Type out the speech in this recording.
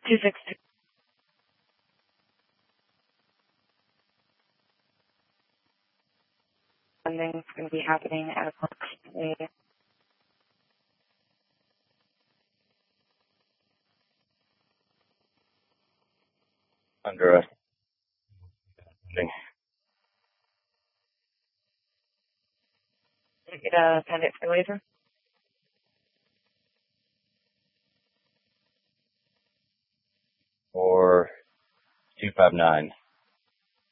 262. Funding's going to be happening at approximately under us. get a send it for laser. Or 259.